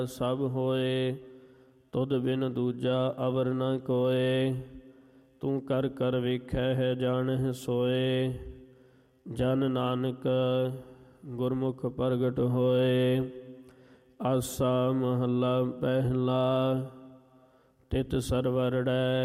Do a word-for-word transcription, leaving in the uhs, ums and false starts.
ਸਭ ਹੋਏ, ਤੁਧ ਬਿਨ ਦੂਜਾ ਅਵਰ ਨ ਕੋਏ। ਤੂੰ ਕਰ ਕਰ ਵੇਖੈ ਹੈ ਜਾਣਹਿ ਸੋਏ, ਜਨ ਨਾਨਕ ਗੁਰਮੁਖ ਪ੍ਰਗਟ ਹੋਏ। ਆਸਾ ਮਹੱਲਾ ਪਹਿਲਾ। ਤਿਤ ਸਰਵਰੜੈ